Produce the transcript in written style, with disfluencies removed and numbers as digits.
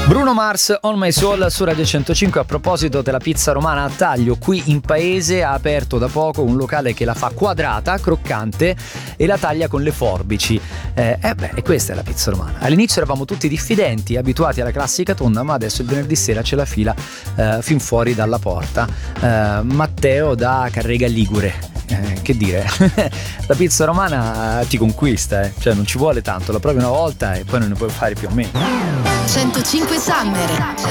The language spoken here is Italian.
Bruno Mars, On My Soul su Radio 105. A proposito della pizza romana a taglio, qui in paese ha aperto da poco un locale che la fa quadrata, croccante e la taglia con le forbici. E questa è la pizza romana. All'inizio eravamo tutti diffidenti, abituati alla classica tonda, ma adesso il venerdì sera c'è la fila fin fuori dalla porta. Matteo da Carrega Ligure. Che dire, la pizza romana ti conquista, cioè non ci vuole tanto, la provi una volta e poi non ne puoi fare più o meno. 105 Summer